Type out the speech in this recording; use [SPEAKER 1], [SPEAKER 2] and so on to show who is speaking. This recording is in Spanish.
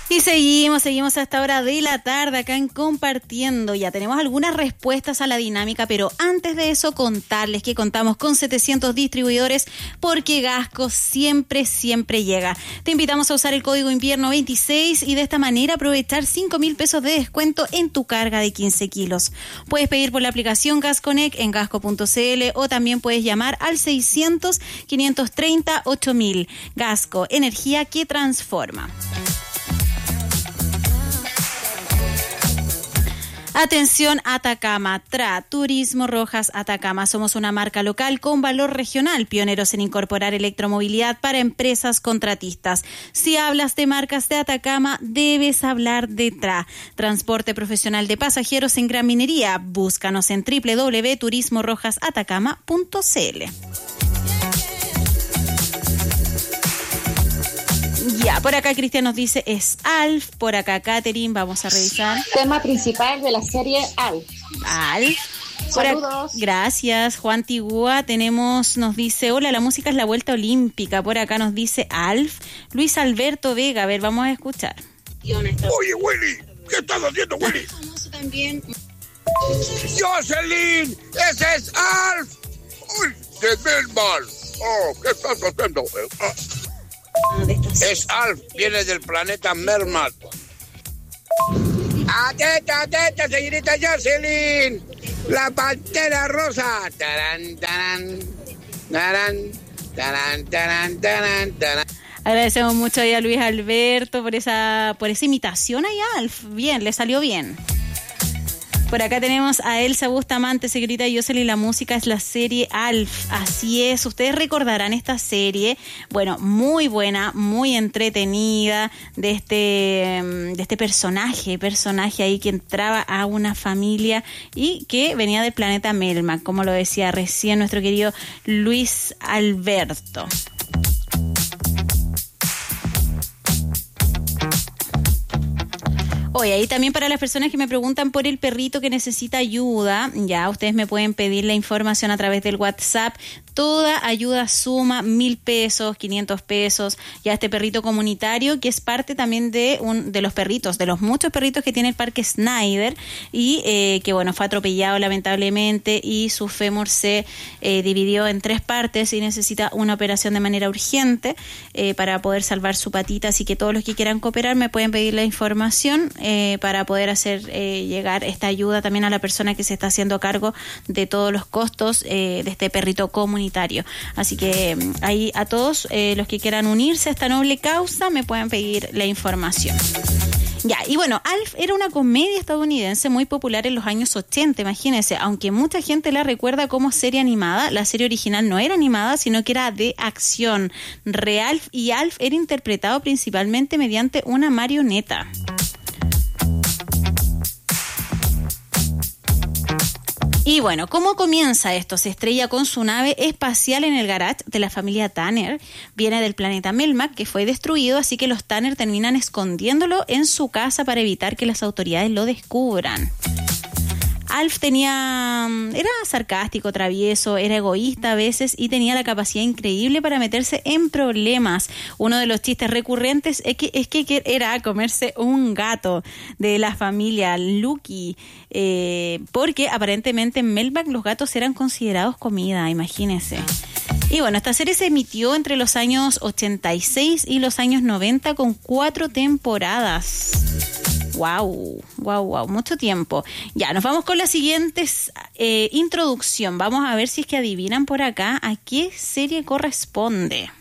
[SPEAKER 1] Y seguimos a esta hora de la tarde acá en Compartiendo. Ya tenemos algunas respuestas a la dinámica, pero antes de eso contarles que contamos con 700 distribuidores porque Gasco siempre llega. Te invitamos a usar el código invierno 26 y de esta manera aprovechar 5.000 pesos de descuento en tu carga de 15 kilos. Puedes pedir por la aplicación GasConnect en gasco.cl o también puedes llamar al 600-530-8000. Gasco, energía que transforma. Atención Atacama, TRA, Turismo Rojas Atacama. Somos una marca local con valor regional, pioneros en incorporar electromovilidad para empresas contratistas. Si hablas de marcas de Atacama, debes hablar de TRA. Transporte profesional de pasajeros en gran minería. Búscanos en www.turismorojasatacama.cl. Ya, por acá Cristian nos dice es Alf, por acá Catherine, vamos a revisar.
[SPEAKER 2] Tema principal de la serie Alf.
[SPEAKER 1] Saludos. Gracias, Juan Tigua. Nos dice, hola, la música es la vuelta olímpica. Por acá nos dice Alf. Luis Alberto Vega, a ver, vamos a escuchar.
[SPEAKER 3] Oye, Willy, ¿qué estás haciendo, Willy?
[SPEAKER 2] Famoso también.
[SPEAKER 3] ¡Jocelyn! ¡Ese es Alf! ¡Uy, de Melman! Oh, ¿qué estás haciendo? Es Alf, viene del planeta Mermat. ¡Atenta, señorita Jocelyn! ¡La pantera rosa! ¡Tarán, tarán! ¡Tarán, tarán, tarán, tarán, tarán!
[SPEAKER 1] Agradecemos mucho ahí a Luis Alberto por esa imitación ahí a Alf. Bien, le salió bien. Por acá tenemos a Elsa Bustamante, señorita Jocelyn, la música es la serie Alf. Así es, ustedes recordarán esta serie, bueno, muy buena, muy entretenida, de este personaje ahí que entraba a una familia y que venía del planeta Melmac, como lo decía recién nuestro querido Luis Alberto. Oye, ahí también para las personas que me preguntan por el perrito que necesita ayuda, ya ustedes me pueden pedir la información a través del WhatsApp. Toda ayuda suma 1.000 pesos, 500 pesos. Ya este perrito comunitario que es parte también de los perritos, de los muchos perritos que tiene el Parque Snyder y que bueno, fue atropellado lamentablemente y su fémur se dividió en 3 partes y necesita una operación de manera urgente para poder salvar su patita. Así que todos los que quieran cooperar me pueden pedir la información para poder hacer llegar esta ayuda también a la persona que se está haciendo cargo de todos los costos de este perrito comunitario. Así que ahí a todos los que quieran unirse a esta noble causa me pueden pedir la información. Ya, y bueno, Alf era una comedia estadounidense muy popular en los años 80, imagínense, aunque mucha gente la recuerda como serie animada, la serie original no era animada, sino que era de acción real y Alf era interpretado principalmente mediante una marioneta. Y bueno, ¿cómo comienza esto? Se estrella con su nave espacial en el garage de la familia Tanner. Viene del planeta Melmac, que fue destruido, así que los Tanner terminan escondiéndolo en su casa para evitar que las autoridades lo descubran. Alf era sarcástico, travieso, era egoísta a veces y tenía la capacidad increíble para meterse en problemas. Uno de los chistes recurrentes es que era comerse un gato de la familia Lucky, porque aparentemente en Melmac los gatos eran considerados comida, imagínense. Y bueno, esta serie se emitió entre los años 86 y los años 90 con 4 temporadas. Wow, mucho tiempo. Ya, nos vamos con la siguiente introducción. Vamos a ver si es que adivinan por acá a qué serie corresponde.